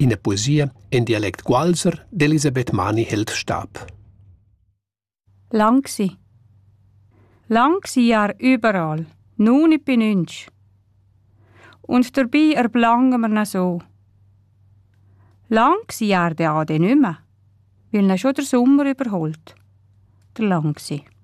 in der Poesie in Dialekt Gualser d'Elisabeth Mani hält Stab. Lang Jahr überall, nur nicht bei uns. Und dabei erblangen wir noch so. Lang Jahr der Ade nicht mehr, weil er schon der Sommer überholt. Der lang